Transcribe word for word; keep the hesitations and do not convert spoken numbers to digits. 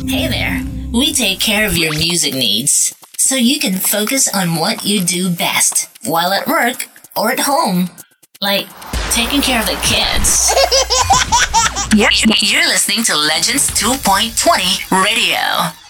Hey there, we take care of your music needs so you can focus on what you do best while at work or at home, like taking care of the kids. You're listening to Legends two point twenty Radio.